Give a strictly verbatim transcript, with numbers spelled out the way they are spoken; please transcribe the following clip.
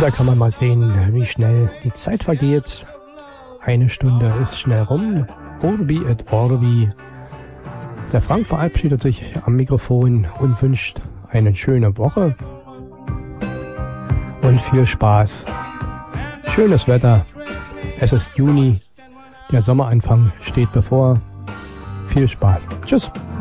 da kann man mal sehen, wie schnell die Zeit vergeht. Eine Stunde ist schnell rum. Orbi et Orbi. Der Frank verabschiedet sich am Mikrofon und wünscht eine schöne Woche und viel Spaß. Schönes Wetter. Es ist Juni. Der Sommeranfang steht bevor. Viel Spaß. Tschüss.